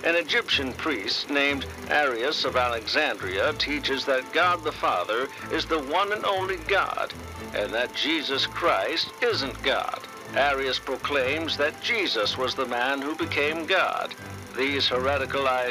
An Egyptian priest named Arius of Alexandria teaches that God the Father is the one and only God, and that Jesus Christ isn't God. Arius proclaims that Jesus was the man who became God. These heretical ideas